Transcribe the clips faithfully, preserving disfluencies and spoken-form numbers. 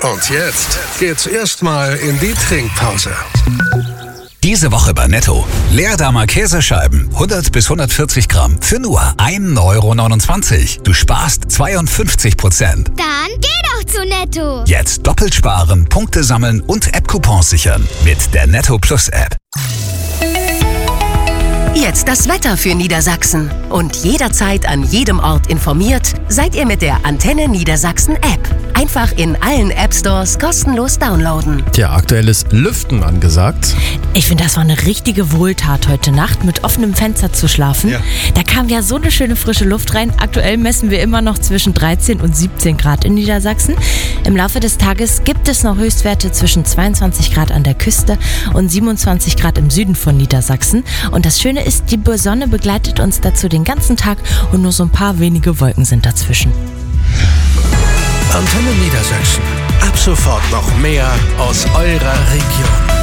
Und jetzt geht's erstmal in die Trinkpause. Diese Woche bei Netto. Leerdamer Käsescheiben, hundert bis hundertvierzig Gramm, für nur ein Euro neunundzwanzig. Du sparst zweiundfünfzig Prozent. Dann geh doch zu Netto. Jetzt doppelt sparen, Punkte sammeln und App-Coupons sichern. Mit der Netto Plus App. Jetzt das Wetter für Niedersachsen. Und jederzeit an jedem Ort informiert, seid ihr mit der Antenne Niedersachsen App. Einfach in allen App-Stores kostenlos downloaden. Tja, aktuell ist Lüften angesagt. Ich finde, das war eine richtige Wohltat heute Nacht, mit offenem Fenster zu schlafen. Ja. Da kam ja so eine schöne frische Luft rein. Aktuell messen wir immer noch zwischen dreizehn und siebzehn Grad in Niedersachsen. Im Laufe des Tages gibt es noch Höchstwerte zwischen zweiundzwanzig Grad an der Küste und siebenundzwanzig Grad im Süden von Niedersachsen. Und das Schöne ist, die Sonne begleitet uns dazu den ganzen Tag und nur so ein paar wenige Wolken sind dazwischen. Antenne Niedersachsen. Ab sofort noch mehr aus eurer Region.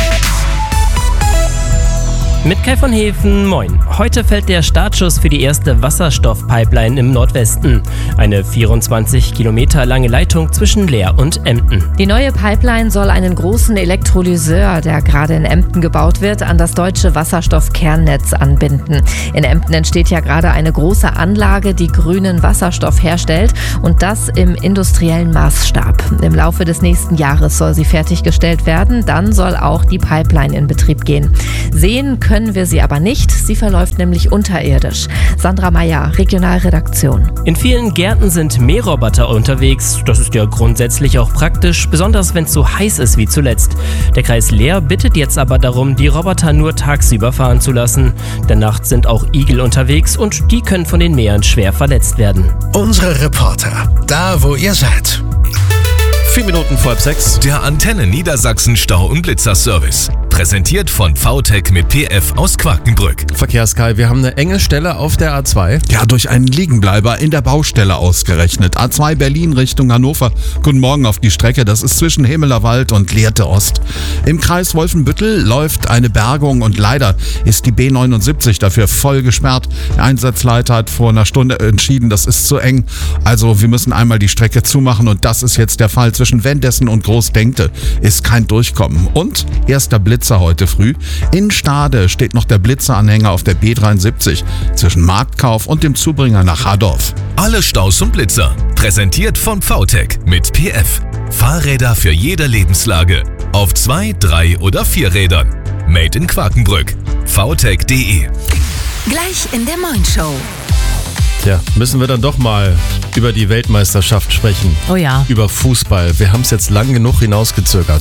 Mit Kai von Hefen, moin. Heute fällt der Startschuss für die erste Wasserstoffpipeline im Nordwesten. Eine vierundzwanzig Kilometer lange Leitung zwischen Leer und Emden. Die neue Pipeline soll einen großen Elektrolyseur, der gerade in Emden gebaut wird, an das deutsche Wasserstoffkernnetz anbinden. In Emden entsteht ja gerade eine große Anlage, die grünen Wasserstoff herstellt, und das im industriellen Maßstab. Im Laufe des nächsten Jahres soll sie fertiggestellt werden, dann soll auch die Pipeline in Betrieb gehen. Sehen können Können wir sie aber nicht. Sie verläuft nämlich unterirdisch. Sandra Meyer, Regionalredaktion. In vielen Gärten sind Mähroboter unterwegs. Das ist ja grundsätzlich auch praktisch, besonders wenn es so heiß ist wie zuletzt. Der Kreis Leer bittet jetzt aber darum, die Roboter nur tagsüber fahren zu lassen. Denn nachts sind auch Igel unterwegs und die können von den Mähern schwer verletzt werden. Unsere Reporter, da wo ihr seid. Vier Minuten vor halb sechs. Der Antenne Niedersachsen Stau- und Blitzerservice. Präsentiert von V T E C mit P F aus Quakenbrück. Verkehrskai, wir haben eine enge Stelle auf der A zwei. Ja, durch einen Liegenbleiber in der Baustelle ausgerechnet. A zwei Berlin Richtung Hannover. Guten Morgen auf die Strecke. Das ist zwischen Hemelerwald und Lehrte Ost. Im Kreis Wolfenbüttel läuft eine Bergung und leider ist die B neunundsiebzig dafür voll gesperrt. Der Einsatzleiter hat vor einer Stunde entschieden, das ist zu eng. Also wir müssen einmal die Strecke zumachen und das ist jetzt der Fall. Zwischen Wendessen und Großdenkte ist kein Durchkommen. Und erster Blitzer heute früh. In Stade steht noch der Blitzeranhänger auf der B dreiundsiebzig zwischen Marktkauf und dem Zubringer nach Hardorf. Alle Staus und Blitzer. Präsentiert von V T E C mit P F. Fahrräder für jede Lebenslage. Auf zwei, drei oder vier Rädern. Made in Quakenbrück. v t e c punkt d e. Gleich in der Moin Show. Tja, müssen wir dann doch mal über die Weltmeisterschaft sprechen. Oh ja. Über Fußball. Wir haben es jetzt lang genug hinausgezögert.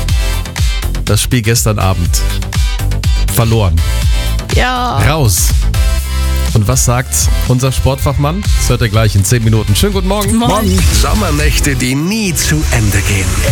Das Spiel gestern Abend. Verloren. Ja. Raus. Und was sagt unser Sportfachmann? Das hört ihr gleich in zehn Minuten. Schönen guten Morgen. Morgen. Sommernächte, die nie zu Ende gehen.